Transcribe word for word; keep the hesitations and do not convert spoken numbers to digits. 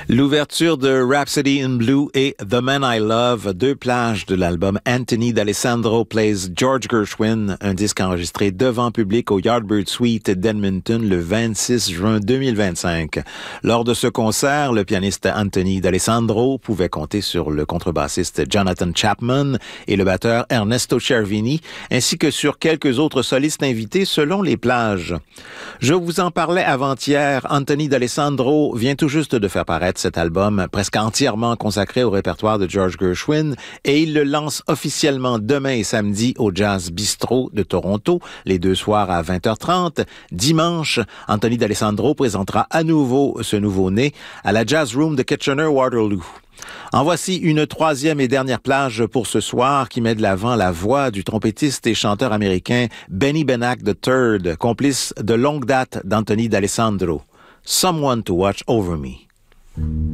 L'ouverture de Rhapsody in Blue et The Man I Love, deux plages de l'album Anthony D'Alessandro Plays George Gershwin, un disque enregistré devant public au Yardbird Suite d'Edmonton le vingt-six juin deux mille vingt-cinq. Lors de ce concert, le pianiste Anthony D'Alessandro pouvait compter sur le contrebassiste Jonathan Chapman et le batteur Ernesto Cervini, ainsi que sur quelques autres solistes invités selon les plages. Je vous en parlais avant-hier, Anthony D'Alessandro vient tout juste de faire paraître cet album presque entièrement consacré au répertoire de George Gershwin et il le lance officiellement demain et samedi au Jazz Bistro de Toronto, les deux soirs à vingt heures trente. Dimanche, Anthony D'Alessandro présentera à nouveau ce nouveau-né à la Jazz Room de Kitchener-Waterloo. En voici une troisième et dernière plage pour ce soir qui met de l'avant la voix du trompettiste et chanteur américain Benny Benach the third, complice de longue date d'Anthony D'Alessandro. Someone to Watch Over Me.